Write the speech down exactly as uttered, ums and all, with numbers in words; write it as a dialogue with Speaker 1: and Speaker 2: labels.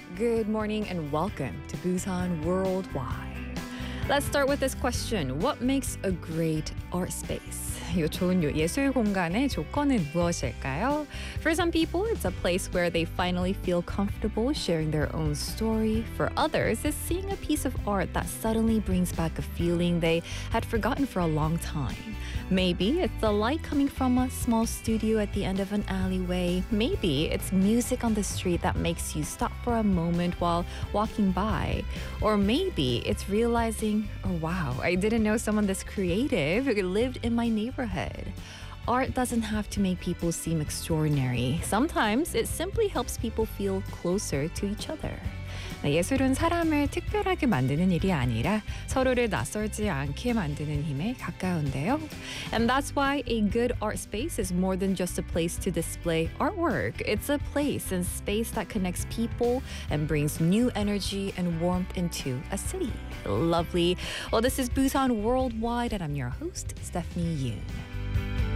Speaker 1: Good morning and welcome to Busan Worldwide. Let's start with this question. What makes a great art space? 이 좋은 예술 공간의 조건은 무엇일까요? For some people, it's a place where they finally feel comfortable sharing their own story. For others, it's seeing a piece of art that suddenly brings back a feeling they had forgotten for a long time. Maybe it's the light coming from a small studio at the end of an alleyway. Maybe it's music on the street that makes you stop for a moment while walking by. Or maybe it's realizing, oh wow, I didn't know someone this creative lived in my neighborhood. Art doesn't have to make people seem extraordinary. Sometimes it simply helps people feel closer to each other. 예술은 사람을 특별하게 만드는 일이 아니라 서로를 낯설지 않게 만드는 힘에 가까운데요. And that's why a good art space is more than just a place to display artwork. It's a place and space that connects people and brings new energy and warmth into a city. Lovely. Well, this is Busan Worldwide, and I'm your host, Stephanie Yoon.